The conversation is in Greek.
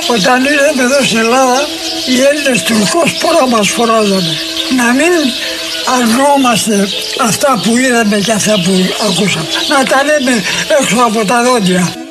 Όταν ήρθαμε εδώ στην Ελλάδα, οι Έλληνες τουρκόσπορα μας φοράζανε. Να μην αρνούμαστε αυτά που είδαμε και αυτά που ακούσαμε. Να τα λέμε έξω από τα δόντια.